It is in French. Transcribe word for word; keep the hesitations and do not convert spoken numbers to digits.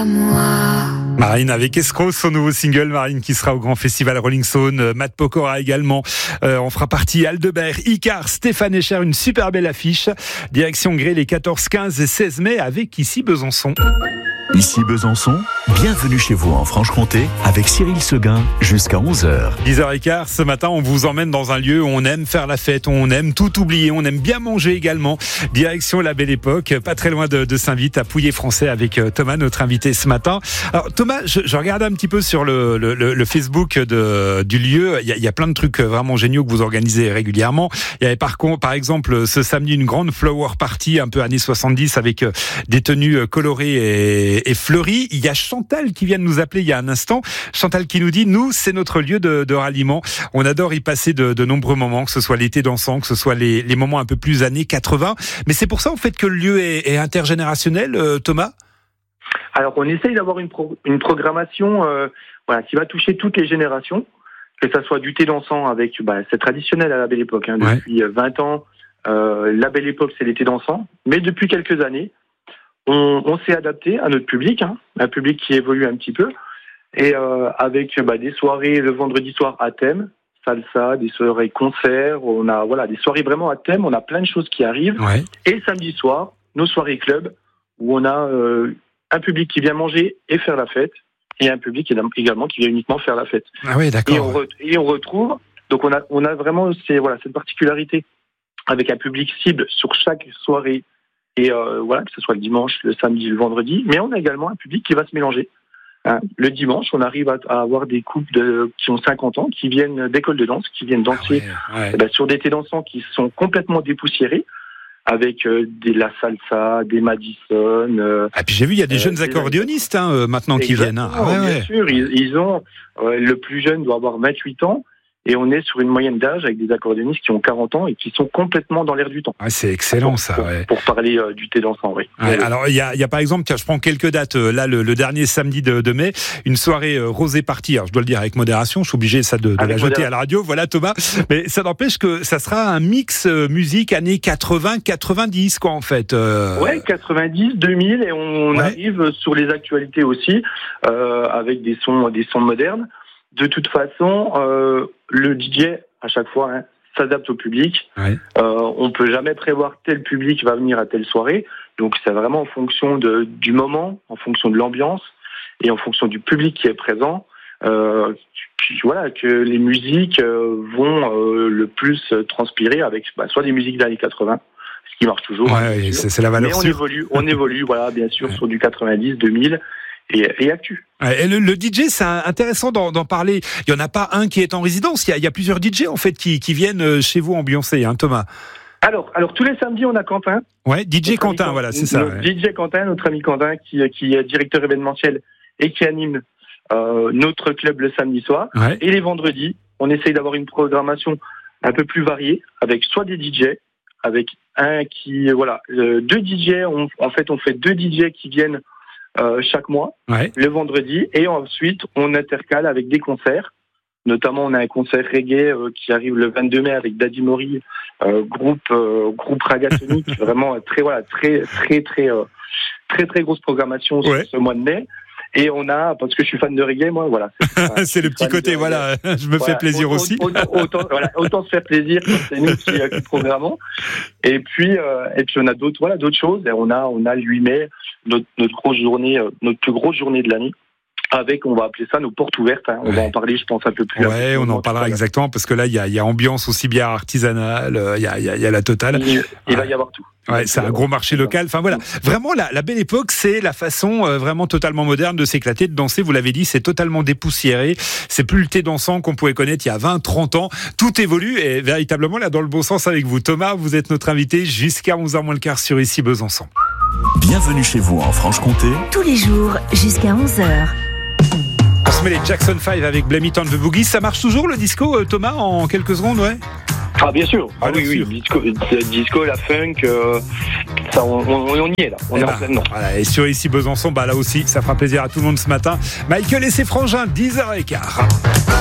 à moi. Marine avec Escroc, son nouveau single. Marine qui sera au grand festival Rolling Stone. Matt Pokora également. Euh, on fera partie Aldebert, Icar, Stéphane Echer. Une super belle affiche. Direction Gré les quatorze, quinze et seize mai avec ici Besançon. Ici Besançon, bienvenue chez vous en Franche-Comté avec Cyril Seguin jusqu'à onze heures. dix heures quinze, ce matin, on vous emmène dans un lieu où on aime faire la fête, où on aime tout oublier, on aime bien manger également. Direction la Belle Époque, pas très loin de, de Saint-Vite, à Pouilly-Français avec Thomas, notre invité ce matin. Alors Thomas, je, je regardais un petit peu sur le, le, le Facebook de, du lieu. Il y, a, il y a plein de trucs vraiment géniaux que vous organisez régulièrement. Il y avait par contre, par exemple, ce samedi, une grande flower party un peu années soixante-dix avec des tenues colorées et et Fleury. Il y a Chantal qui vient de nous appeler il y a un instant. Chantal qui nous dit, nous, c'est notre lieu de, de ralliement. On adore y passer de, de nombreux moments, que ce soit l'été dansant, que ce soit les, les moments un peu plus années quatre-vingts. Mais c'est pour ça, en fait, que le lieu est, est intergénérationnel, euh, Thomas ? Alors, on essaye d'avoir une, pro- une programmation euh, voilà, qui va toucher toutes les générations, que ça soit du thé dansant avec, bah, c'est traditionnel à la Belle Époque, hein, depuis ouais. vingt ans. Euh, la Belle Époque, c'est l'été dansant. Mais depuis quelques années, On, on s'est adapté à notre public, hein, un public qui évolue un petit peu, et euh, avec bah, des soirées le vendredi soir à thème, salsa, des soirées concerts, on a voilà des soirées vraiment à thème, on a plein de choses qui arrivent, ouais. Et samedi soir, nos soirées club, où on a euh, un public qui vient manger et faire la fête, et un public également qui vient uniquement faire la fête. Ah oui, d'accord. Et on, re, et on retrouve, donc on a on a vraiment c'est, voilà cette particularité avec un public cible sur chaque soirée. Et euh, voilà, que ce soit le dimanche, le samedi, le vendredi. Mais on a également un public qui va se mélanger. Hein, le dimanche, on arrive à, à avoir des couples de, qui ont cinquante ans, qui viennent d'école de danse, qui viennent danser ah ouais, ouais. Eh ben, sur des thés dansants qui sont complètement dépoussiérés, avec euh, des la salsa, des Madison. Euh, ah, puis j'ai vu, il y a des euh, jeunes accordéonistes hein, euh, maintenant qui viennent. Hein. Ah, ouais, bien ouais. sûr, ils, ils ont... Euh, le plus jeune doit avoir vingt-huit ans. Et on est sur une moyenne d'âge avec des accordéonistes qui ont quarante ans et qui sont complètement dans l'air du temps. Ah, c'est excellent pour, ça, pour, ouais. Pour parler euh, du thé dansant, oui. Ouais, alors, il y a, il y a par exemple, tiens, je prends quelques dates. Là, le, le dernier samedi de, de mai, une soirée euh, rosée party. Alors, je dois le dire avec modération, je suis obligé ça de, de la jeter à la radio. Voilà, Thomas. Mais ça n'empêche que ça sera un mix euh, musique années quatre-vingts quatre-vingt-dix, quoi, en fait. Euh... Ouais, quatre-vingt-dix, deux mille, et on ouais. arrive sur les actualités aussi, euh, avec des sons, des sons modernes. De toute façon, euh, le D J, à chaque fois, hein, s'adapte au public. Ouais. Euh, on peut jamais prévoir tel public va venir à telle soirée. Donc, c'est vraiment en fonction de, du moment, en fonction de l'ambiance et en fonction du public qui est présent. Euh, puis, voilà, que les musiques euh, vont euh, le plus transpirer avec bah, soit des musiques des années quatre-vingts, ce qui marche toujours. Ouais, hein, c'est, c'est la valeur Mais on sûre. évolue, on évolue, voilà, bien sûr, ouais. sur du quatre-vingt-dix, deux mille. Et, et actu. Et le, le D J, c'est intéressant d'en, d'en parler. Il n'y en a pas un qui est en résidence. Il y a, il y a plusieurs D J en fait qui, qui viennent chez vous ambiancer, hein, Thomas. Alors, alors tous les samedis, on a Quentin. Ouais, D J Quentin, ami, voilà, c'est ça. Ouais. D J Quentin, notre ami Quentin, qui, qui est directeur événementiel et qui anime euh, notre club le samedi soir. Ouais. Et les vendredis, on essaye d'avoir une programmation un peu plus variée, avec soit des D J, avec un qui, voilà, euh, deux D J. On, en fait, on fait deux D J qui viennent Euh, chaque mois, ouais. le vendredi, et ensuite on intercale avec des concerts. Notamment, on a un concert reggae euh, qui arrive le vingt-deux mai avec Daddy Mori, euh, groupe euh, groupe ragatonique, vraiment très voilà très très très euh, très très grosse programmation ouais. sur ce mois de mai. Et on a, parce que je suis fan de reggae, moi, voilà. C'est, c'est le petit côté, voilà. Je me voilà. fais plaisir autant, aussi. Autant, autant, voilà, autant se faire plaisir quand c'est nous qui, qui programmons. Et puis, euh, et puis on a d'autres, voilà, d'autres choses. Et on a, on a le huit mai, notre, notre grosse journée, notre plus grosse journée de l'année. Avec, on va appeler ça nos portes ouvertes. Hein. On ouais. va en parler, je pense, un peu plus. Ouais, on en parlera exactement parce que là, il y a, il y a ambiance aussi bien artisanale, il y a, il y a, il y a la totale. Il, il ouais. va y avoir tout. Ouais, c'est un gros marché local. Enfin voilà, vraiment la, la Belle Époque, c'est la façon euh, vraiment totalement moderne de s'éclater, de danser. Vous l'avez dit, c'est totalement dépoussiéré. C'est plus le thé dansant qu'on pouvait connaître il y a vingt, trente ans. Tout évolue et véritablement là dans le bon sens avec vous. Thomas, vous êtes notre invité jusqu'à onze heures moins le quart sur Ici Besançon. Bienvenue chez vous en Franche-Comté. Tous les jours jusqu'à onze heures. On se met les Jackson five avec Blame It on the Boogie. Ça marche toujours le disco, Thomas, en quelques secondes, ouais? Ah bien sûr, ah, ah oui, oui, disco, disco, la funk, euh, ça, on, on, on y est là, on et est bah, en plein dedans. Voilà, et sur Ici Besançon, bah là aussi, ça fera plaisir à tout le monde ce matin. Michael et ses frangins, dix heures quinze.